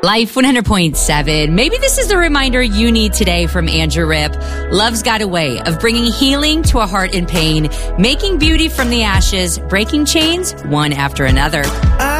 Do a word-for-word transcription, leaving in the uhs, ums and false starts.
Life one hundred point seven. Maybe this is the reminder you need today from Andrew Ripp. Love's got a way of bringing healing to a heart in pain, making beauty from the ashes, breaking chains one after another. I